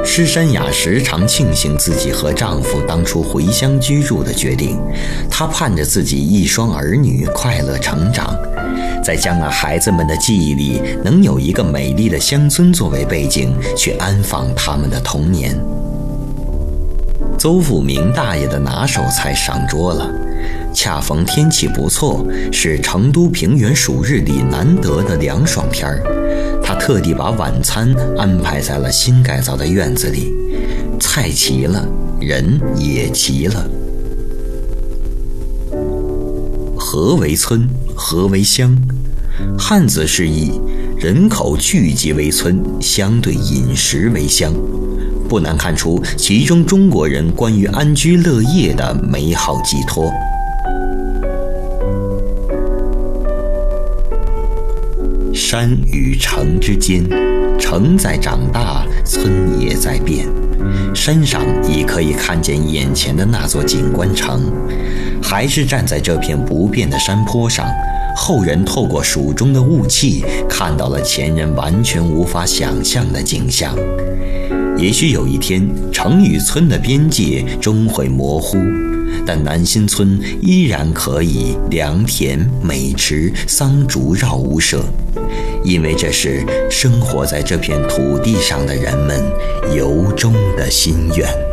施珊雅时常庆幸自己和丈夫当初回乡居住的决定，她盼着自己一双儿女快乐成长，在将来孩子们的记忆里能有一个美丽的乡村作为背景，去安放他们的童年。邹富明大爷的拿手菜上桌了，恰逢天气不错，是成都平原暑日里难得的凉爽天儿。他特地把晚餐安排在了新改造的院子里，菜齐了，人也齐了。何为村？何为乡？汉字释义，人口聚集为村，相对饮食为乡。不难看出其中中国人关于安居乐业的美好寄托。山与城之间，城在长大，村也在变。山上已可以看见眼前的那座景观城，还是站在这片不变的山坡上，后人透过蜀中的雾气，看到了前人完全无法想象的景象。也许有一天，城与村的边界终会模糊，但南新村依然可以良田、美池、桑竹绕屋舍，因为这是生活在这片土地上的人们由衷的心愿。